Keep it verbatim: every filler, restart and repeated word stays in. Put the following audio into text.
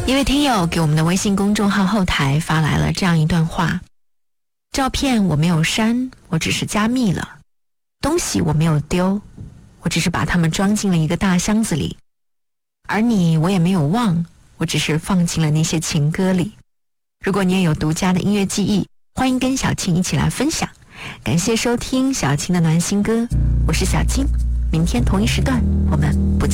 一位听友给我们的微信公众号后台发来了这样一段话：照片我没有删，我只是加密了；东西我没有丢，我只是把它们装进了一个大箱子里；而你我也没有忘，我只是放进了那些情歌里。如果你也有独家的音乐记忆，欢迎跟小青一起来分享。感谢收听小青的暖心歌，我是小青，明天同一时段我们不见